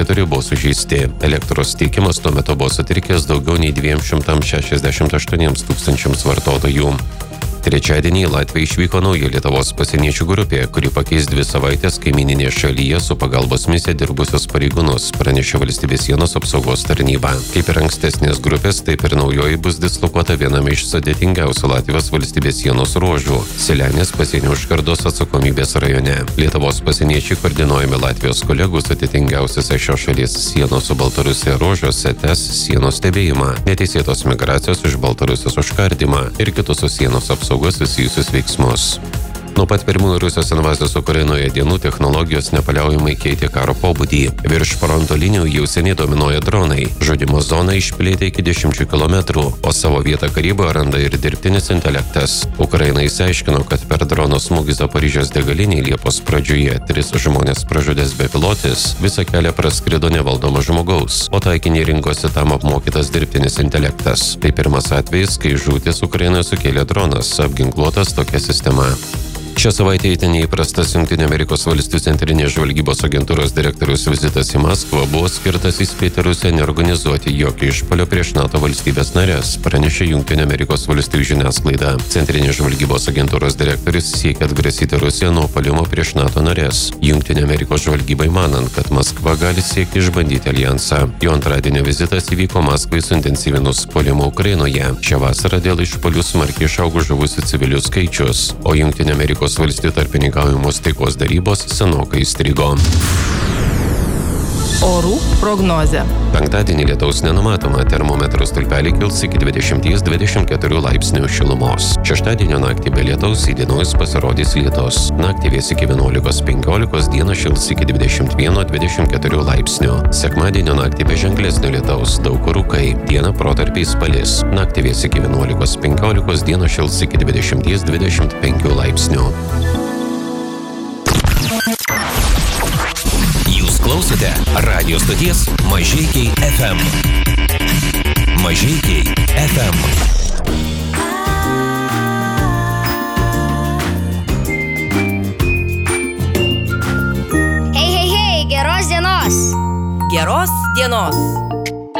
4 buvo sužeisti. Elektros tiekimas tuo metu buvo sutrikęs daugiau nei 268 tūkstančiams vartotojų. Trečiadienį į Latviją išvyko nauja Lietuvos pasieniečių grupė, kuri pakeis 2 savaitės kaimininėje šalyje su pagalbos misija dirbusios pareigūnus, pranešė Valstybės sienos apsaugos tarnyba. Kaip ir ankstesnės grupės, taip ir naujoji bus dislokuota viename iš sudėtingiausių Latvijos valstybės sienos ruožų – Silenės pasienio užkardos atsakomybės rajone. Lietuvos pasieniečiai koordinuojami Latvijos kolegų sudėtingiausiose šios šalies sienos su Baltarusija ruožuose tęs sienos stebėjimą, neteisėtos migracijos iš Baltarusijos užkardymą ir kitus su sienos apsaugos susijusius veiksmus. Nuo pat pirmųjų Rusijos invazijos Ukrainoje dienų technologijos nepaliaujamai keitė karo pobūdį. Virš fronto linijų jau seniai dominuoja dronai. Žudimo zoną išplėtė iki 10 km, o savo vietą karyboje randa ir dirbtinis intelektas. Ukraina išsiaiškino, kad per drono smūgį Zaporižės degalinėje Liepos pradžioje 3 žmonės pražudęs bepilotis visą kelią praskrido nevaldomo žmogaus, o taikinį rinkosi tam apmokytas dirbtinis intelektas. Tai pirmas atvejis, kai žūtis Ukrainoje sukėlė dronas, apginkluotas tokia sistema. Šią savaitę itin neįprastas Jungtinių Amerikos valstijų centrinės žvalgybos agentūros direktoriaus vizitas į Maskvą buvo skirtas įspėti Rusiją neorganizuoti jokio išpuolio prieš NATO valstybės narės, pranešė Jungtinių Amerikos valstijų žiniasklaida. Centrinės žvalgybos agentūros direktorius siekia atgrasyti Rusiją nuo puolimo prieš NATO narės. Jungtinių Amerikos žvalgybai manant, kad Maskva gali siekti išbandyti alijansą. Jo antradienio vizitas įvyko Maskvai suintensyvinus puolimą Ukrainoje. Šią vasarą dėl išpuolių smarkiai išaugo žuvusių civilių skaičius, o Jungtinių Amerikos valstijų tarpininkaujamos taikos darybos senokai įstrigo. Orų prognozė. Penktadienį lietaus nenumatoma, termometro stulpeliai kils iki 20–24 laipsnių šilumos. Šeštadienio naktį be lietaus įdienojus pasirodys lietus. Naktį vės iki 11–15, dieną šils iki 21–24 laipsnių. Sekmadienio naktį be ženklesnio lietaus, daug kur rūkai, dieną protarpiais palis. Naktį vės iki 11–15, dieną šils iki 20–25 laipsnių. Klausote radio stoties Mažeikiai FM. Mažeikiai FM. Hei, geros dienos! Geros dienos!